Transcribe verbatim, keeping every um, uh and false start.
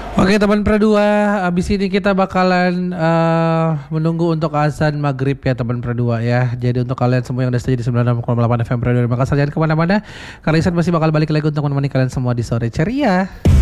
Oke teman Perdua, abis ini kita bakalan uh, menunggu untuk azan maghrib ya teman Perdua ya. Jadi untuk kalian semua yang udah stay di sembilan puluh enam koma delapan F M Perdua Makassar, jangan kemana-mana, karena Ihsan masih bakal balik lagi untuk menemani kalian semua di sore ceria.